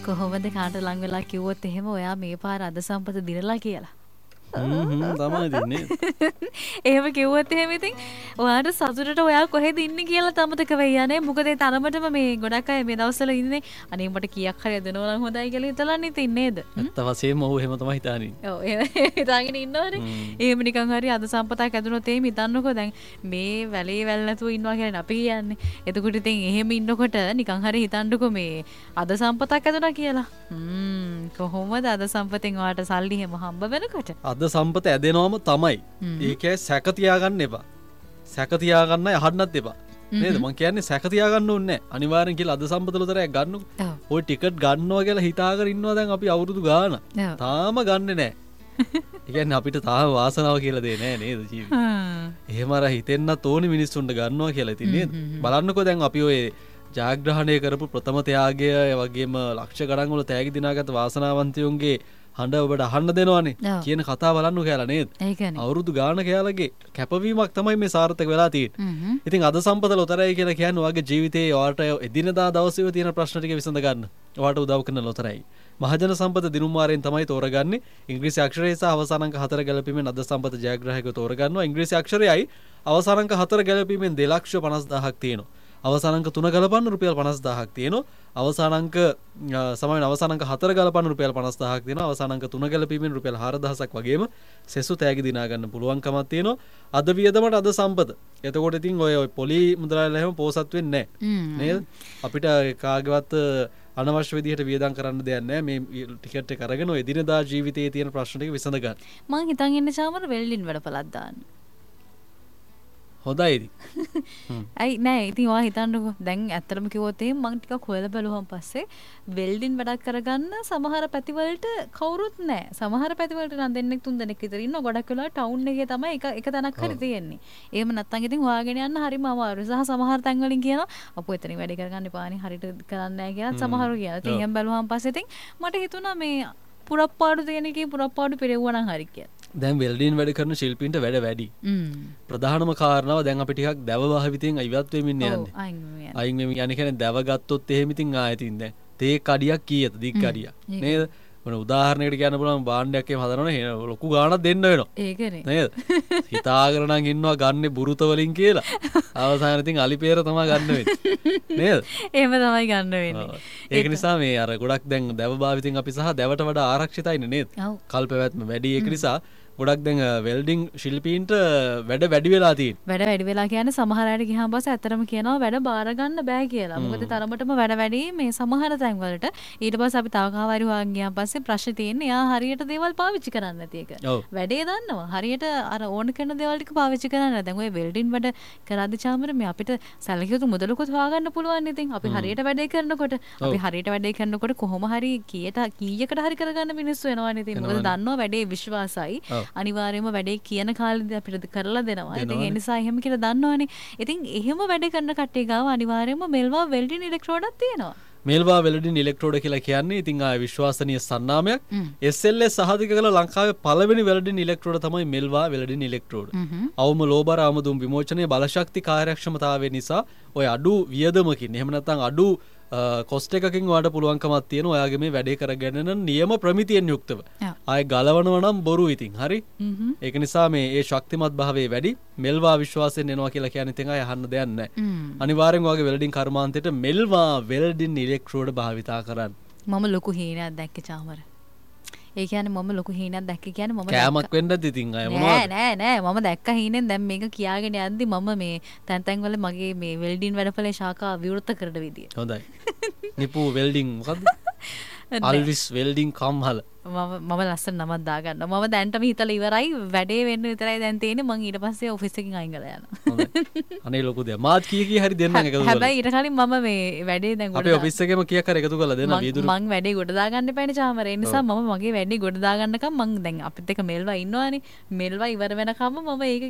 කොහොමද කාට ලං වෙලා කිව්වොත් එහෙම ඔයා මේ පාර අද සම්පත දිනලා කියලා. තමයි දින්නේ. එහෙම කිව්වොත් එහෙම ඉතින් ඔයාට සතුටට ඔයා කොහෙද ඉන්නේ කියලා තමතක වෙයි යන්නේ. මොකද ඒ තරමටම මේ ගොඩක් අය මේ දවස්වල ඉන්නේ අනේ මට කීයක් හරි දෙනවා නම් හොඳයි කියලා හිතලානේ ඉතින් නේද? ඇත්ත වශයෙන්ම ඔව් එහෙම තමයි හිතානේ. ඔව් ඒ හිතාගෙන ඉන්නවනේ. එහෙම නිකන් හරි අද සම්පතක් ඇදුනොත් එහෙම හිතන්නකෝ දැන් මේ වැලේ වැල් නැතුව ඉන්නවා කියන්නේ අපි කියන්නේ. එතකොට ඉතින් එහෙම ඉන්නකොට නිකන් හරි හිතන්නකෝ මේ අද සම්පතක් ඇදුනා කියලා. කොහොමද අද සම්පතෙන් ඔයාට සල්ලි හැම හම්බ වෙනකොට? අද සම්පත ඇදෙනවම තමයි. ඒකයි සැක තියාගන්න එපා. සැක තියාගන්න යහන්නත් එපා. නේද? මං කියන්නේ සැක තියාගන්න ඕනේ නැහැ. අනිවාර්යෙන් කියලා අද සම්පතලතරයක් ගන්නකො. ඔය ටිකට් ගන්නවා කියලා හිතාගෙන ඉන්නවා දැන් අපි අවුරුදු ගාන. තාම ගන්නෙ නැහැ. ඒ කියන්නේ අපිට තාම වාසනාව කියලා දෙන්නේ නැහැ නේද ජීවිතේ. එහෙම අර හිතෙන්නත් ඕනි මිනිස්සුන්ට ගන්නවා කියලා ඉතින් නේද? බලන්නකෝ දැන් අපි ඔය ජයග්‍රහණය කරපු ප්‍රථම ත්‍යාගය වගේම ලක්ෂ ගණන් වල තෑගි දිනාගත් වාසනාවන්තයන්ගේ හඬ ඔබට අහන්න දෙනවනේ කියන කතා බලන්න කියලා නේද? අවුරුදු ගාන කයාලගේ කැපවීමක් තමයි මේ සාර්ථක වෙලා තියෙන්නේ. ඉතින් අද සම්පත ලොතරැයි කියලා කියන්නේ ඔයාගේ ජීවිතේ ඔයාට එදිනදා දවසේ තියෙන ප්‍රශ්න ටික විසඳ ගන්න. ඔයාට උදව් කරන ලොතරැයි. මහජන සම්පත දිනුම් වාරයෙන් තමයි තෝරගන්නේ. ඉංග්‍රීසි අක්ෂරය සහ අවසාන අංක 4 ගැලපීමෙන් අද සම්පත ජයග්‍රාහකව තෝරගන්නවා. ඉංග්‍රීසි අක්ෂරයයි අවසාන අංක 4 ගැලපීමෙන් 2,50,000ක් තියෙනවා. අවසාන අංක 3 ගලපන්න රුපියල් 50,000ක් තියෙනවා. අවසාන අංක සමහරවිට අවසාන අංක 4 ගලපන්න රුපියල් 50,000ක් තියෙනවා. අවසාන අංක 3 ගැලපීමෙන් රුපියල් 4,000ක් වගේම සෙසු තෑගි දිනා ගන්න පුළුවන්කමක් තියෙනවා. අද වියදමට අද සම්පත. එතකොට ඉතින් ඔය පොලි මුදලාලිලා හැම පෝසත් වෙන්නේ නැහැ. නේද? අපිට කාගේවත් අනවශ්‍ය විදිහට වියදම් කරන්න දෙයක් නැහැ. මේ ටිකට් එක අරගෙන ඔය එදිනදා ජීවිතයේ තියෙන ප්‍රශ්න ටික විසඳ ගන්න. මං හිතන් ඉන්නේ චාමර වෙල්ඩින් වැඩපලක් දාන්න. හොඳයි ඉතින්. ඇයි නෑ ඉතින් ඔයා හිතන්නකෝ දැන් ඇත්තටම කිව්වොත් එහෙනම් මං ටිකක් හොයලා බලුවම පස්සේ වෙල්ඩින් වැඩක් කරගන්න සමහර පැතිවලට කවුරුත් නෑ. සමහර පැතිවලට නම් දෙන්නෙක් තුන් දෙනෙක් විතර ඉන්නවා. ගොඩක් වෙලාවට ටවුන් එකේ තමයි එක තැනක් හරි තියෙන්නේ. එහෙම නැත්නම් ඉතින් හොයාගෙන යන්න හරිම අමාරුයි. සහ සමහර තැන් වලින් කියනවා අපෝ එතනින් වැඩ කරගන්න එපානේ හරියට කරන්නේ නෑ කියලා සමහරු කියනවා. ඉතින් එහෙම බලුවම පස්සේ ඉතින් මට හිතුණා මේ පුරප්පාඩු දෙන එකේ පුරප්පාඩු පෙරෙවුවා නම් හරි කියලා. දැන් වෙල්ඩින් වැඩ කරන ශිල්පීන්ට වැඩ වැඩි. ප්‍රධානම කාරණාව දැන් අපි ටිකක් දැව භාවිතයෙන් ඉවත් වෙමින් යන්නේ. අයින් වෙමින් යන්නේ කියන්නේ දැව ගත්තොත් එහෙම ඉතින් ආයෙතින් දැන් තේ කඩියක් කීයද දික් කඩියක් නේද? මොන උදාහරණයකට කියන්න පුළුවන් භාණ්ඩයක් එහෙම හදනවනේ ලොකු ගාණක් දෙන්න වෙනවා. ඒකනේ. නේද? හිතාගෙන නම් ඉන්නවා ගන්නේ බුරුත වලින් කියලා. අවසාන ඉතින් අලිපේර තමයි ගන්න වෙන්නේ. නේද? එහෙම තමයි ගන්න වෙන්නේ. ඒක නිසා මේ අර ගොඩක් දැන් දැව භාවිතයෙන් අපි සහ දැවට වඩා ආරක්ෂිතයිනේ නේද? කල් පැවැත්ම වැඩි ඒක නිසා ගොඩක් දැන් වෙල්ඩින් ශිල්පීන්ට වැඩ වැඩි වෙලා තියෙනවා. වැඩ වැඩි වෙලා කියන්නේ සමහර අයට ගියාම පස්සේ ඇත්තටම කියනවා වැඩ බාර ගන්න බෑ කියලා. මොකද තරමටම වැඩ වැඩි මේ සමහර තැන් වලට. ඊට පස්සේ අපි තව කාවාරි හොයන් ගියාම පස්සේ ප්‍රශ්නේ තියෙන්නේ යා හරියට දේවල් පාවිච්චි කරන්නේ නැති එක. වැඩේ දන්නවා. හරියට අර ඕන කරන දේවල් ටික පාවිච්චි කරන්නේ නැහැ. දැන් ඔය වෙල්ඩින් වැඩ කරද්දි චාමර මේ අපිට සැලකියුතු මුදලකුත් හොයාගන්න පුළුවන් ඉතින්. අපි හරියට වැඩේ කරනකොට අපි හරියට වැඩේ කරනකොට කොහොම හරි කීයකට හරි කරගන්න මිනිස්සු වෙනවනේ ඉතින්. මොකද දන්නවා වැඩේ විශ්වාසයි. අනිවාර්යයෙන්ම වැඩේ කියන කාලෙදී අපිට කරලා දෙනවා. ඉතින් ඒ නිසා එහෙම කියලා දන්නවනේ. ඉතින් එහෙම වැඩ කරන කට්ටිය ගාව අනිවාර්යයෙන්ම මෙල්වා වෙල්ඩින් ඉලෙක්ට්‍රෝඩක් තියෙනවා. මෙල්වා වෙල්ඩින් ඉලෙක්ට්‍රෝඩ කියලා කියන්නේ ඉතින් ආ විශ්වාසනීය සන්නාමයක්. SLS සහතික කළ ලංකාවේ පළවෙනි වෙල්ඩින් ඉලෙක්ට්‍රෝඩ තමයි මෙල්වා වෙල්ඩින් ඉලෙක්ට්‍රෝඩ. අවම ලෝබර ආමදුම් විමෝචනයේ බලශක්ති කාර්යක්ෂමතාවය නිසා ඔය අඩු වියදමකින් එහෙම නැත්නම් අඩු කොස්ට් එකකින් ඔයාලට පුළුවන්කමක් තියෙන ඔයාගේ මේ වැඩේ කරගෙන යන නියම ප්‍රමිතියෙන් යුක්තව. ආයේ ගලවනවා නම් බොරු ඉතින් හරි. ඒක නිසා මේ ඒ ශක්තිමත් භාවයේ වැඩි මෙල්වා විශ්වාසයෙන් එනවා කියලා කියන්නේ ඉතින් ආයේ අහන්න දෙයක් නැහැ. අනිවාර්යෙන් ඔයාගේ වෙල්ඩින් කර්මාන්තයට මෙල්වා වෙල්ඩින් ඉලෙක්ට්‍රෝඩ භාවිතා කරන්න. මම ලොකු හීනයක් දැක්කේ චාමර. ඒ කියන්නේ මම ලොකු හීනයක් දැක්කේ කියන්නේ මම කෑමක් වෙන්නද ඉතින් අය මොනවද නෑ මම දැක්ක හීනෙන් දැන් මේක කියාගෙන යද්දි මම මේ තැන් වල මගේ මේ වෙල්ඩින් වැඩපලේ ශාඛාව විවෘත කරන විදිය. හොඳයි. නිපු වෙල්ඩින් මොකද්ද? අල්විස් වෙල්ඩින් කම්හල. මම ලස්සන නමක් දාගන්න. මම දැන්ටම හිතලා ඉවරයි. වැඩේ වෙන්න විතරයි දැන් තියෙන්නේ. මං ඊට පස්සේ ඔෆිස් එකකින් අයින් කරලා යනවා. අනේ ලොකු දෙයක්. මාත් කී හරි දෙන්නම් එකතු කරලා. හැබැයි ඊට කලින් මම මේ වැඩේ දැන් අපේ ඔෆිස් එකේම කීයක් හරි එකතු කරලා දෙන්න වීදුරු. මං වැඩේ ගොඩ දාගන්න එපානේ චාමර. ඒ නිසා මම මගේ වැඩේ ගොඩ දාගන්නකම් මං දැන් අපිත් එක මෙල්වා ඉන්නවානේ. මෙල්වා ඉවර වෙනකම් මම ඒක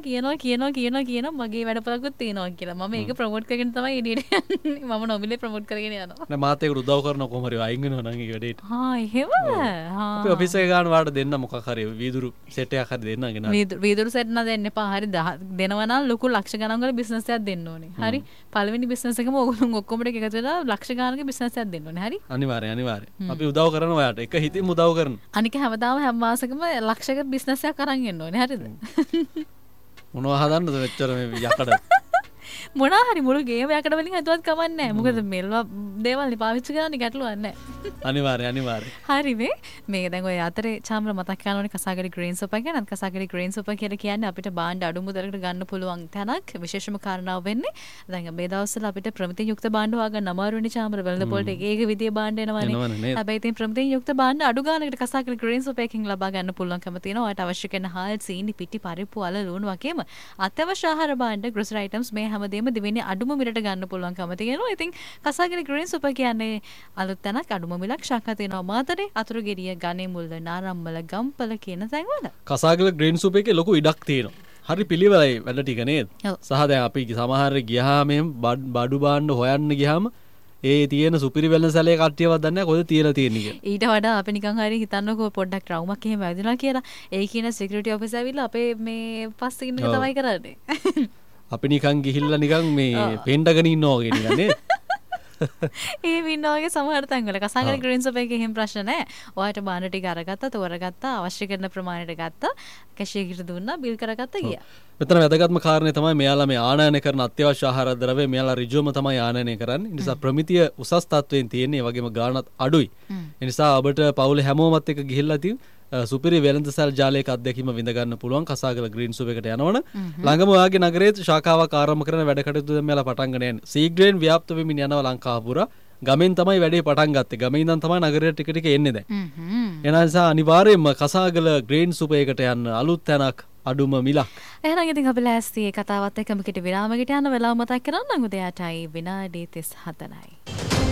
කියනවා මගේ වැඩපලකුත් තියෙනවා කියලා. මම ඒක ප්‍රොමෝට් කරගෙන තමයි එළියට යන්නේ. මම නොමිලේ ප්‍රොමෝට් කරගෙන යනවා. නෑ මාත් ඒකට උදව් කරනවා කොහොම හරි අයින් වෙනවා නම් ඒ වැඩේට. එහෙම අපි ඔෆිස් එක ගන්න වාට දෙන්න මොකක් හරි වීදුරු සෙට් එකක් හරි දෙන්න ගෙන. වීදුරු සෙට් න දෙන්න එපා. හරි දෙනවා නම් ලොකු ලක්ෂ ගණන් වල බිස්නස් එකක් දෙන්න ඕනේ. හරි. පළවෙනි බිස්නස් එකම ඕගොල්ලෝ ඔක්කොම ටික එකතු වෙලා ලක්ෂ ගණන්ක බිස්නස් එකක් දෙන්න ඕනේ. හරි. අනිවාර්යයෙන්. අපි උදව් කරනවා ඔයාට. එක හිතින් උදව් කරනවා. අනික හැමදාම හැම මාසෙකම ලක්ෂයක බිස්නස් එකක් අරන් එන්න ඕනේ. හරිද? මොනවා හදන්නද මෙච්චර මේ යකඩ? මොනා හරි මුළු ගේම යකඩ වලින් හදුවත් කමක් නැහැ. මොකද මෙල්වා දේවල් නේ පාවිච්චි කරන්නේ ගැටලුවක් නැහැ. අනිවාර්යයෙන්. හරි මේ දැන් ඔය අතරේ චාම්‍ර මතක් කරනෝනේ කසාගලි ග්‍රේන් සෝප් එක ගැන. කසාගලි ග්‍රේන් සෝප් කියලා කියන්නේ අපිට භාණ්ඩ අඩු මුදලකට ගන්න පුළුවන් තැනක්. විශේෂම කාරණාව වෙන්නේ දැන් මේ දවස්වල අපිට ප්‍රමිතිය යුක්ත භාණ්ඩ හොයාගන්න අමාරුනේ චාම්‍ර වෙළඳ පොළට එක විදිය භාණ්ඩ එනවනේ. හැබැයි ඉතින් ප්‍රමිතිය යුක්ත භාණ්ඩ අඩු ගානකට කසාගලි ග්‍රේන් සෝප් එකකින් ලබා ගන්න පුළුවන්කම තියෙනවා. ඔයාලට අවශ්‍ය කරන හාල් සීනි පිටි පරිප්පු අල ලුණු වගේම අත්‍යවශ්‍ය ආහාර භාණ්ඩ ග්‍රොසරි අයිටම්ස් මේ හැමදේම දෙවෙනි අඩුම මිලට ගන්න පුළුවන්කම තියෙනවා. ඉතින් කසාගලි ග්‍රේන් සෝප් කියන්නේ අලුත් තැනක් අඩුම මිලක් ශාඛා තියෙනවා මාතරේ අතුරුගෙඩිය ගණේමුල්ල නාරම්මල ගම්පල කියන තැන්වල. කසාගල ග්‍රේන් සූප් එකේ ලොකු ඉඩක් තියෙනවා. හරි පිළිවෙලයි වැඩ ටික නේද? සහ දැන් අපි සමහර ගියාම මෙහෙම බඩු බාන්න හොයන්න ගියාම ඒ තියෙන සුපිරි වෙළඳසැලේ කට්ටියවත් දන්නේ නැහැ කොහෙද තියලා තියෙන්නේ කියලා. ඊට වඩා අපි නිකන් හරි හිතන්නකෝ පොඩ්ඩක් ට්‍රවුමක් එහෙම වැදුනා කියලා. ඒ කියන සිකියුරිටි ඔෆිසර් ඇවිල්ලා අපේ මේ පස්සේ ඉන්න එක තමයි කරන්නේ. අපි නිකන් ගිහිල්ලා නිකන් මේ පෙන්ඩගෙන ඉන්නවා වගේ නිකන් නේද? ඒ වින්නෝගේ සමහර තැන්වල කසාගලි ග්‍රේන් සෝප් එකේ එහෙම ප්‍රශ්න නැහැ. ඔයාලට බාන ටික අරගත්තා, තෝරගත්තා, අවශ්‍ය කරන ප්‍රමාණයට ගත්තා, කැෂියරට දුන්නා, බිල් කරගත්තා ගියා. මෙතන වැදගත්ම කාරණේ තමයි මෙයාලා මේ ආනයනය කරන අත්‍යවශ්‍ය ආහාර ද්‍රව්‍ය මෙයාලා ඍජුවම තමයි ආනයනය කරන්නේ. ඒ නිසා ප්‍රමිතිය උසස් තත්වයෙන් තියෙන්නේ. ඒ වගේම ගාණත් අඩුයි. ඒ නිසා ඔබට පවුලේ හැමෝමත් එක්ක ගිහිල්ලා තියු සුපිරි වෙළඳසැල් ජාලයක අත්දැකීම විඳ ගන්න පුළුවන් කසාගල ග්‍රීන් සූප් එකට යනවනේ. ළඟම ඔයාගේ නගරයේ ශාඛාවක් ආරම්භ කරන වැඩ කටයුතු දැන් මෙයාලා පටන් ගන්න යන්නේ. සීග්‍රේන් ව්‍යාප්ත වෙමින් යනවා ලංකාව පුරා. ගමෙන් තමයි වැඩේ පටන් ගත්තේ. ගමේ ඉඳන් තමයි නගරයට ටික ටික එන්නේ දැන්. ඒ නිසා අනිවාර්යයෙන්ම කසාගල ග්‍රීන් සූප් එකට යන්න අලුත් තැනක් අඩුම මිලක්. එහෙනම් ඉතින් අපි ලෑස්ති ඒ කතාවත් එක්කම කිට විරාමයකට යන වෙලාව මතක් කරගන්න උදේ 8යි විනාඩි 34යි.